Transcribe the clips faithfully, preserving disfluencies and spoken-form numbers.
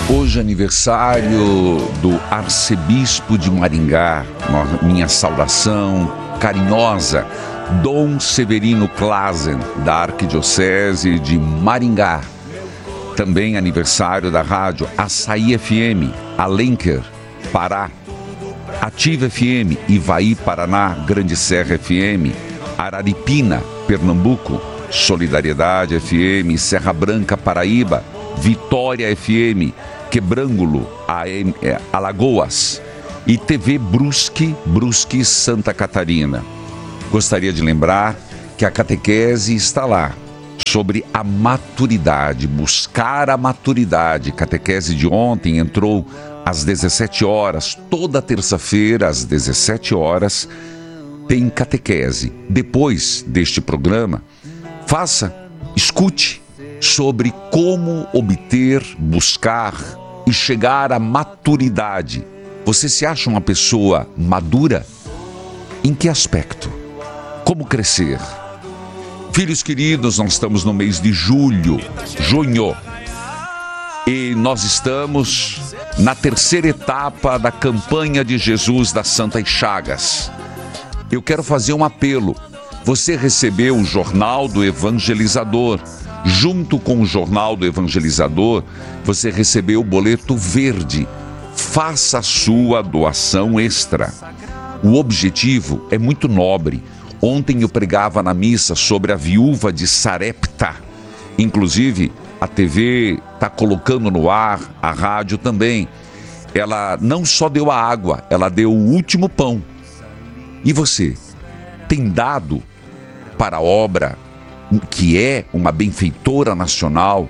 Hoje é aniversário do arcebispo de Maringá. Minha saudação carinhosa, Dom Severino Clasen, da Arquidiocese de Maringá. Também aniversário da rádio Açaí F M, Alenquer, Pará, Ativa F M, Ivaí, Paraná, Grande Serra F M, Araripina, Pernambuco, Solidariedade F M, Serra Branca, Paraíba, Vitória F M, Quebrângulo, Alagoas e T V Brusque, Brusque, Santa Catarina. Gostaria de lembrar que a catequese está lá, sobre a maturidade, buscar a maturidade. Catequese de ontem entrou às dezessete horas, toda terça-feira às dezessete horas tem catequese. Depois deste programa, faça, escute sobre como obter, buscar e chegar à maturidade. Você se acha uma pessoa madura? Em que aspecto? Como crescer? Filhos queridos, nós estamos no mês de julho, junho, e nós estamos na terceira etapa da campanha de Jesus das Santas Chagas. Eu quero fazer um apelo. Você recebeu o Jornal do Evangelizador. Junto com o Jornal do Evangelizador, você recebeu o boleto verde. Faça a sua doação extra. O objetivo é muito nobre. Ontem eu pregava na missa sobre a viúva de Sarepta. Inclusive, a T V está colocando no ar, a rádio também. Ela não só deu a água, ela deu o último pão. E você tem dado para a obra que é uma benfeitora nacional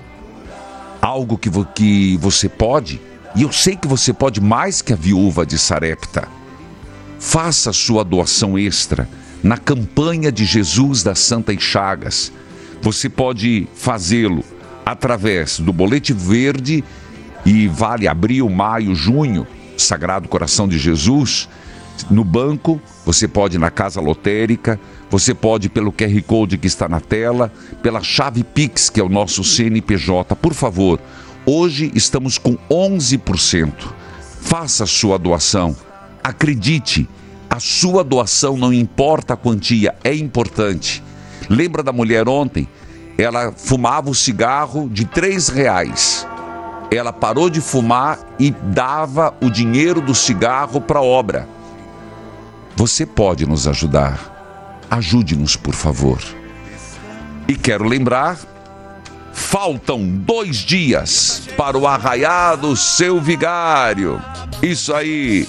algo que, vo- que você pode? E eu sei que você pode mais que a viúva de Sarepta. Faça a sua doação extra na campanha de Jesus das Santas Chagas. Você pode fazê-lo através do Bolete Verde e vale abril, maio, junho, Sagrado Coração de Jesus. No banco, você pode na Casa Lotérica, você pode pelo Q R Code que está na tela, pela chave Pix, que é o nosso C N P J. Por favor, hoje estamos com onze por cento. Faça a sua doação. Acredite, a sua doação, não importa a quantia, é importante. Lembra da mulher ontem? Ela fumava o cigarro de três reais. Ela parou de fumar e dava o dinheiro do cigarro para a obra. Você pode nos ajudar. Ajude-nos, por favor. E quero lembrar, faltam dois dias para o arraiado Seu Vigário. Isso aí.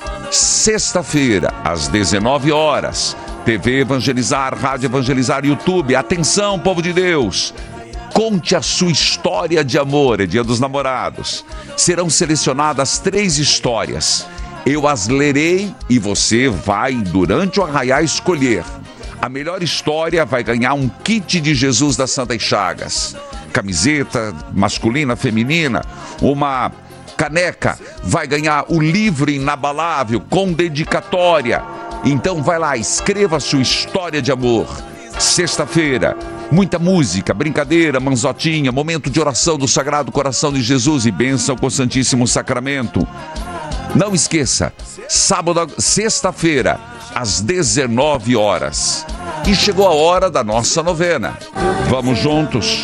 Sexta-feira, às dezenove horas, T V Evangelizar, Rádio Evangelizar, YouTube. Atenção, povo de Deus! Conte a sua história de amor, é Dia dos Namorados. Serão selecionadas três histórias. Eu as lerei e você vai, durante o arraiá, escolher. A melhor história vai ganhar um kit de Jesus das Santas Chagas. Camiseta masculina, feminina, uma caneca, vai ganhar o livro inabalável com dedicatória. Então vai lá, escreva a sua história de amor. Sexta-feira, muita música, brincadeira, manzotinha, momento de oração do Sagrado Coração de Jesus e bênção com o Santíssimo Sacramento. Não esqueça, sábado, sexta-feira, às dezenove horas. E chegou a hora da nossa novena. Vamos juntos.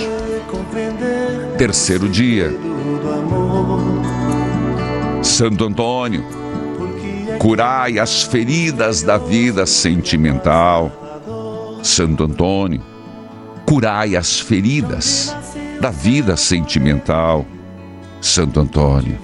Terceiro dia. Santo Antônio, curai as feridas da vida sentimental. Santo Antônio, curai as feridas da vida sentimental. Santo Antônio,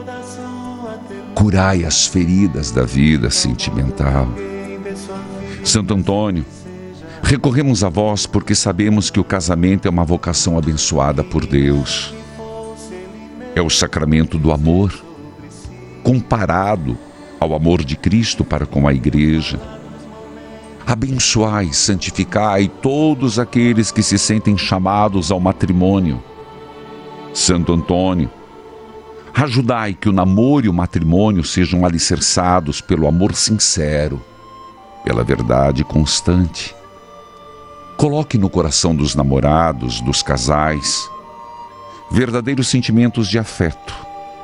curai as feridas da vida sentimental. Santo Antônio, recorremos a vós porque sabemos que o casamento é uma vocação abençoada por Deus. É o sacramento do amor, comparado ao amor de Cristo para com a Igreja. Abençoai, santificai todos aqueles que se sentem chamados ao matrimônio. Santo Antônio, ajudai que o namoro e o matrimônio sejam alicerçados pelo amor sincero, pela verdade constante. Coloque no coração dos namorados, dos casais, verdadeiros sentimentos de afeto,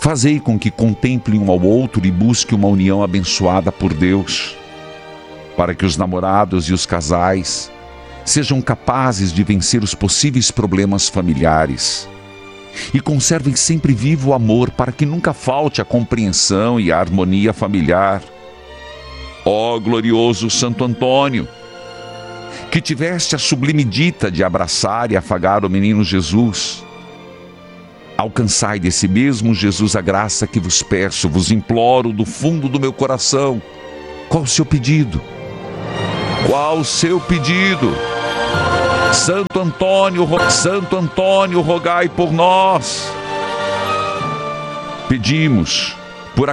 Fazei com que contemplem um ao outro e busquem uma união abençoada por Deus, para que os namorados e os casais sejam capazes de vencer os possíveis problemas familiares e conservem sempre vivo o amor, para que nunca falte a compreensão e a harmonia familiar. Ó glorioso Santo Antônio, que tiveste a sublime dita de abraçar e afagar o menino Jesus, alcançai desse mesmo Jesus a graça que vos peço, vos imploro do fundo do meu coração. Qual o seu pedido? Qual o seu pedido? Santo Antônio, Santo Antônio, rogai por nós. Pedimos